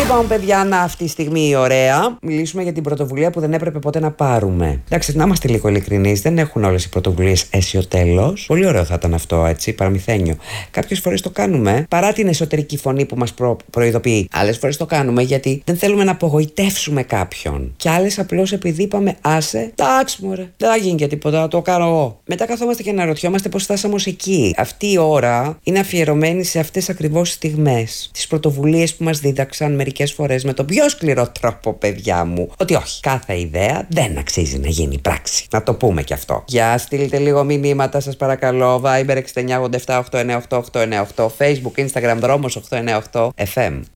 Λοιπόν, παιδιά, να αυτή τη στιγμή η ωραία. Μιλήσουμε για την πρωτοβουλία που δεν έπρεπε ποτέ να πάρουμε. Εντάξει, να είμαστε λίγο ειλικρινείς, δεν έχουν όλες οι πρωτοβουλίες αίσιο τέλος. Πολύ ωραίο θα ήταν αυτό, έτσι, παραμυθένιο. Κάποιες φορές το κάνουμε παρά την εσωτερική φωνή που μας προειδοποιεί. Άλλες φορές το κάνουμε γιατί δεν θέλουμε να απογοητεύσουμε κάποιον. Και άλλες απλώς επειδή είπαμε, άσε, εντάξει, μωρέ, δεν θα γίνει και τίποτα, το κάνω εγώ. Μετά καθόμαστε και αναρωτιόμαστε πώς φτάσαμε ως εκεί. Αυτή η ώρα είναι αφιερωμένη σε αυτές ακριβώς στιγμές. Τις πρωτοβουλίες που μας δίδαξαν μερικές φορές με τον πιο σκληρό τρόπο, παιδιά μου, ότι όχι, κάθε ιδέα δεν αξίζει να γίνει πράξη. Να το πούμε κι αυτό. Για στείλτε λίγο μηνύματα, σας παρακαλώ. Viber 6987 898 898, Facebook, Instagram, Δρόμος 898 FM.